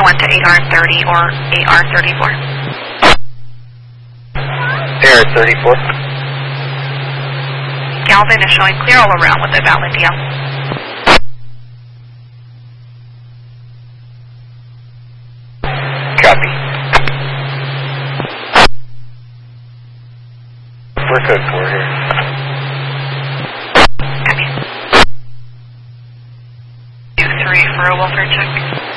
went to AR30 or AR34. AR34. Galvin is showing clear all around with the Valendia. Copy. We're good for here. Copy. 2-3 for a welfare check.